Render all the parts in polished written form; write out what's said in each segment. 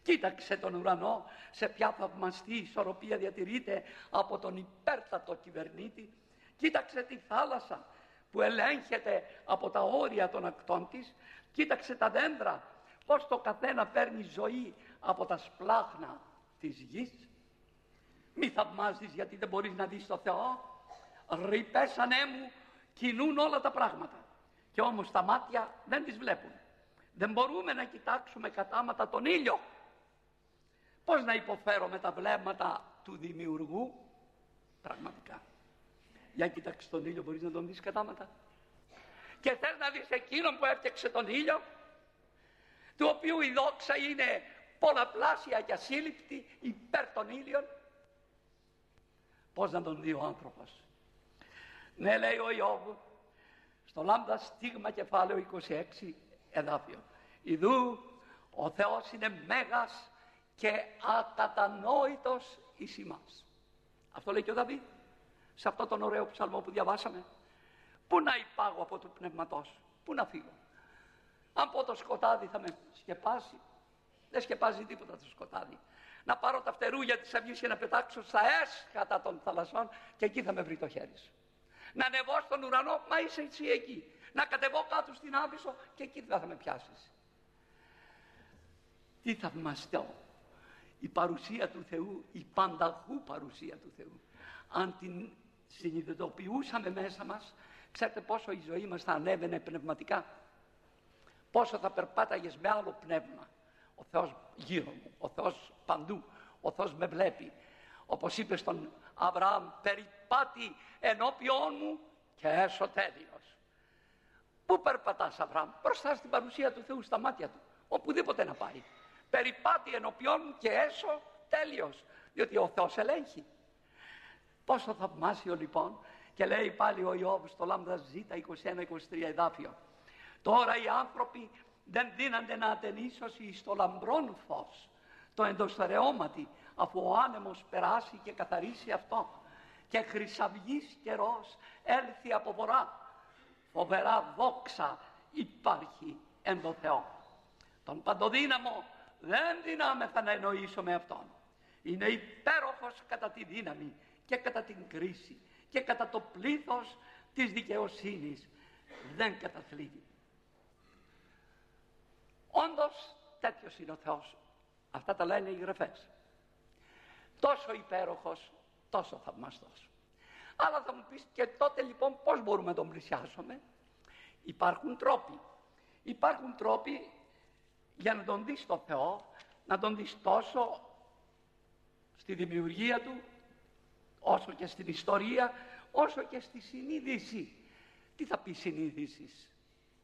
Κοίταξε τον ουρανό, σε ποια θαυμαστή ισορροπία διατηρείται από τον υπέρτατο κυβερνήτη. Κοίταξε τη θάλασσα που ελέγχεται από τα όρια των ακτών της. Κοίταξε τα δέντρα, πως το καθένα παίρνει ζωή από τα σπλάχνα της γης. Μη θαυμάζεις γιατί δεν μπορείς να δεις το Θεό. Ρηπές ανέμου κινούν όλα τα πράγματα και όμως τα μάτια δεν τις βλέπουν. Δεν μπορούμε να κοιτάξουμε κατάματα τον ήλιο. Πώς να υποφέρουμε τα βλέμματα του δημιουργού? Πραγματικά. Για κοίταξε τον ήλιο, μπορείς να τον δεις κατάματα? Και θες να δεις εκείνον που έφτιαξε τον ήλιο, του οποίου η δόξα είναι πολλαπλάσια και ασύλληπτη υπέρ των ήλιων? Πώς να τον δει ο άνθρωπος? Ναι, λέει ο Ιώβ στο Λάμδα στίγμα κεφάλαιο 26 εδάφιο, ιδού ο Θεός είναι μέγας και ακατανόητος εις ημάς. Αυτό λέει και ο Δαβίδ σε αυτό τον ωραίο ψαλμό που διαβάσαμε. Πού να υπάγω από του πνεύματός σου, πού να φύγω? Αν πω το σκοτάδι θα με σκεπάσει? Δεν σκεπάζει τίποτα το σκοτάδι. Να πάρω τα φτερούγια της αυγής και να πετάξω στα έσχατα των θαλασσών και εκεί θα με βρει το χέρι σου. Να ανεβώ στον ουρανό, μα είσαι εσύ εκεί. Να κατεβώ κάτω στην άβυσσο και εκεί θα με πιάσεις. Τι θαυμαστό η παρουσία του Θεού, η πανταχού παρουσία του Θεού. Αν την συνειδητοποιούσαμε μέσα μας, ξέρετε πόσο η ζωή μας θα ανέβαινε πνευματικά, πόσο θα περπάταγες με άλλο πνεύμα. Ο Θεός γύρω μου, ο Θεός παντού, ο Θεός με βλέπει. Όπως είπε στον Αβραάμ, περιπάτη ενώπιόν μου και έσω τέλειος. Πού περπατάς, Αβραάμ? Μπροστά στην παρουσία του Θεού, στα μάτια του, οπουδήποτε να πάει. Περιπάτη ενώπιόν μου και έσω τέλειος, διότι ο Θεός ελέγχει. Πόσο θαυμάσιο λοιπόν. Και λέει πάλι ο Ιώβ στο Λάμδα Ζ 21-23 εδάφιο, τώρα οι άνθρωποι δεν δίνανται να ατενίσωση στο λαμπρόν φως, το εντοστερεώματι, αφού ο άνεμος περάσει και καθαρίσει αυτό και χρυσαυγής καιρός έλθει από βορρά. Φοβερά δόξα υπάρχει εν το Θεό. Τον παντοδύναμο δεν δυνάμεθα να εννοήσουμε αυτόν. Είναι υπέροχος κατά τη δύναμη και κατά την κρίση και κατά το πλήθος της δικαιοσύνης. Δεν καταθλίβει. Όντως τέτοιος είναι ο Θεός. Αυτά τα λένε οι γραφές. Τόσο υπέροχος, τόσο θαυμαστός. Αλλά θα μου πεις, και τότε λοιπόν πώς μπορούμε να τον πλησιάσουμε? Υπάρχουν τρόποι. Υπάρχουν τρόποι για να τον δεις το Θεό, να τον δεις τόσο στη δημιουργία του, όσο και στην ιστορία, όσο και στη συνείδηση. Τι θα πει συνείδησης?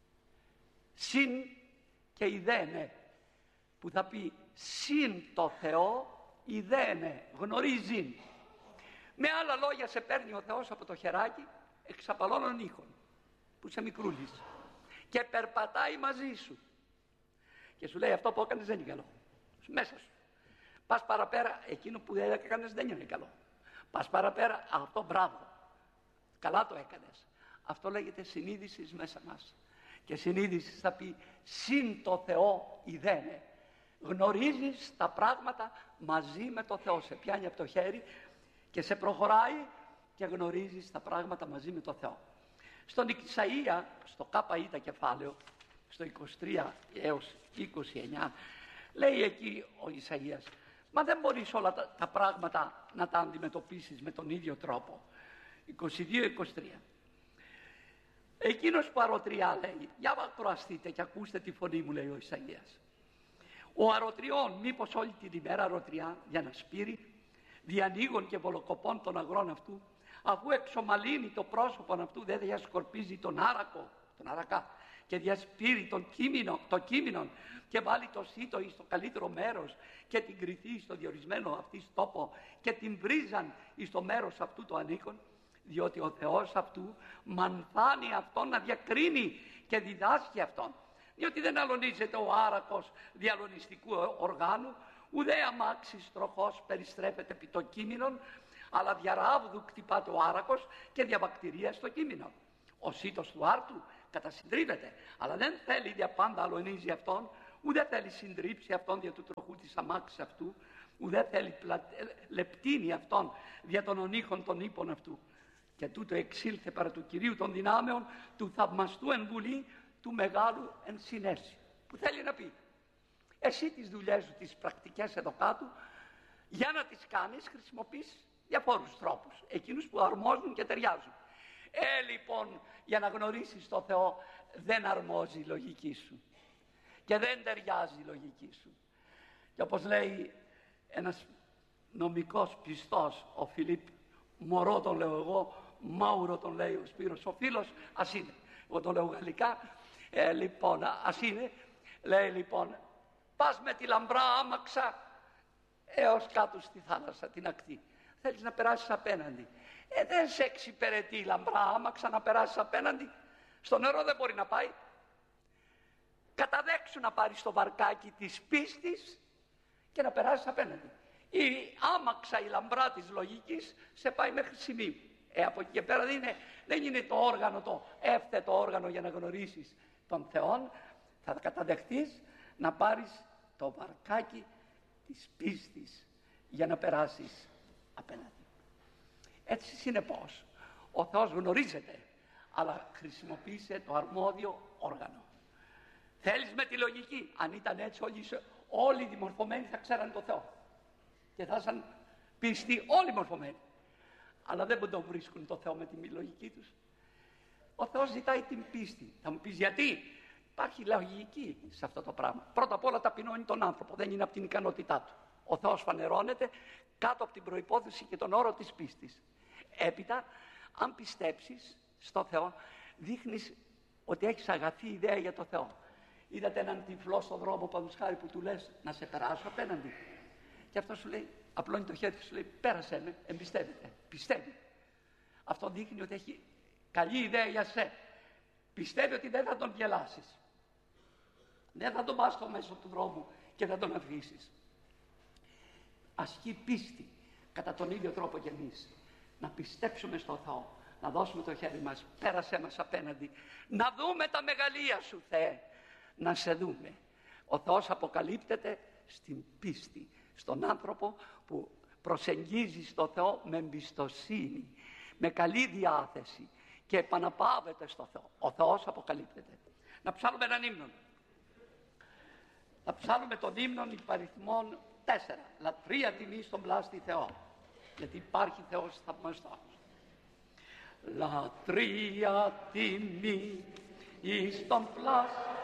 Συν και ιδένε, που θα πει συν το Θεό ιδένε, γνωρίζει. Με άλλα λόγια, σε παίρνει ο Θεός από το χεράκι εξαπαλώνων ήχων που σε μικρούλεις και περπατάει μαζί σου και σου λέει, αυτό που έκανες δεν είναι καλό. Μέσα σου πας παραπέρα, εκείνο που δεν έκανες δεν είναι καλό. Πας παραπέρα, αυτό μπράβο, καλά το έκανες. Αυτό λέγεται συνείδηση μέσα μας. Και συνείδηση θα πει συν το Θεό ιδένε. Γνωρίζεις τα πράγματα μαζί με το Θεό. Σε πιάνει από το χέρι και σε προχωράει και γνωρίζεις τα πράγματα μαζί με το Θεό. Στον Ισαΐα, στο ΚΙ κεφάλαιο, στο 23 έως 29, λέει εκεί ο Ισαΐας, μα δεν μπορείς όλα τα πράγματα να τα αντιμετωπίσεις με τον ίδιο τρόπο. 22-23. Εκείνος που αρωτριά, λέει, για ακροαστείτε και ακούστε τη φωνή μου, λέει ο Ισαΐας. Ο αρωτριών, μήπως όλη την ημέρα αρωτριά για να σπείρει, διανοίγων και βολοκοπών των αγρών αυτού, αφού εξομαλύνει το πρόσωπο αυτού, δεν διασκορπίζει τον άρακο, τον αρακά, και διασπείρει το κείμενο και βάλει το σύτο εις το καλύτερο μέρος και την κριθεί στο διορισμένο αυτής τόπο και την βρίζαν εις το μέρος αυτού το ανήκον, διότι ο Θεός αυτού μανθάνει αυτόν να διακρίνει και διδάσκει αυτόν. Διότι δεν αλωνίζεται ο άρακος διαλωνιστικού οργάνου, ουδέ αμάξης τροχός περιστρέφεται επί το κείμενον, αλλά διαράβδου κτυπάται ο άρακος και διαβακτηρία στο κείμενο. Ο σύτος του άρτου κατασυντρίβεται, αλλά δεν θέλει δια πάντα αλωνίζει αυτόν, ούτε θέλει συντρίψει αυτόν δια του τροχού της αμάξης αυτού, ουδέ θέλει λεπτύνει αυτόν δια των ονείχων των ύπων αυτού. Και τούτο εξήλθε παρά του Κυρίου των δυνάμεων, του θαυμαστού εν βουλή, του μεγάλου εν συνέρση. Που θέλει να πει, εσύ τις δουλειές σου, τις πρακτικές εδώ κάτω, για να τις κάνεις χρησιμοποιείς διαφόρους τρόπους, εκείνους που αρμόζουν και ταιριάζουν. Λοιπόν, για να γνωρίσεις το Θεό δεν αρμόζει η λογική σου και δεν ταιριάζει η λογική σου. Και όπως λέει ένας νομικός πιστός, ο Φιλίπ Μωρό τον λέω εγώ, Μάουρο τον λέει ο Σπύρος ο φίλος, ας είναι, εγώ τον λέω γαλλικά, λοιπόν ας είναι, λέει λοιπόν, πας με τη λαμπρά άμαξα έως κάτω στη θάλασσα, την ακτή. Θέλεις να περάσεις απέναντι. Δεν σε εξυπηρετεί η λαμπρά άμαξα να περάσεις απέναντι. Στο νερό δεν μπορεί να πάει. Καταδέξου να πάρεις το βαρκάκι της πίστης και να περάσεις απέναντι. Η άμαξα, η λαμπρά της λογικής σε πάει μέχρι σημείου. Από εκεί και πέρα δεν είναι το όργανο, το εύθετο όργανο για να γνωρίσεις τον Θεό. Θα καταδεχτείς να πάρεις το βαρκάκι της πίστης για να περάσεις απέναντι. Έτσι συνεπώς ο Θεός γνωρίζεται, αλλά χρησιμοποίησε το αρμόδιο όργανο. Θέλεις με τη λογική, αν ήταν έτσι όλοι οι δημορφωμένοι θα ξέραν το Θεό και θα ήσαν πιστοί όλοι μορφωμένοι, αλλά δεν τον βρίσκουν το Θεό με τη λογική τους. Ο Θεός ζητάει την πίστη. Θα μου πεις γιατί? Υπάρχει λογική σε αυτό το πράγμα. Πρώτα απ' όλα ταπεινώνει τον άνθρωπο, δεν είναι από την ικανότητά του. Ο Θεός φανερώνεται κάτω από την προϋπόθεση και τον όρο της πίστης. Έπειτα, αν πιστέψεις στο Θεό, δείχνεις ότι έχεις αγαθή ιδέα για το Θεό. Είδατε έναν τυφλό στον δρόμο, παραδείγματος χάρη, που του λες να σε περάσω απέναντι. Και αυτό σου λέει, απλώνει το χέρι σου, λέει πέρασέ με, εμπιστεύεται. Πιστεύει. Αυτό δείχνει ότι έχει καλή ιδέα για σε. Πιστεύει ότι δεν θα τον γελάσεις. Δεν θα τον πας στο μέσο του δρόμου και θα τον αφήσεις. Ασκεί πίστη κατά τον ίδιο τρόπο και εμείς. Να πιστέψουμε στο Θεό, να δώσουμε το χέρι μας, πέρασέ μας απέναντι, να δούμε τα μεγαλεία σου Θεέ, να σε δούμε. Ο Θεός αποκαλύπτεται στην πίστη, στον άνθρωπο που προσεγγίζει στο Θεό με εμπιστοσύνη, με καλή διάθεση και επαναπαύεται στο Θεό. Ο Θεός αποκαλύπτεται. Να ψάλουμε έναν ύμνο. Να ψάλουμε τον ύμνο υπαριθμών 4. Λατρεία τιμή στον πλάστη Θεό. Γιατί υπάρχει Θεός θαυμαστός. Λατρεία τιμή εις τον πλάστη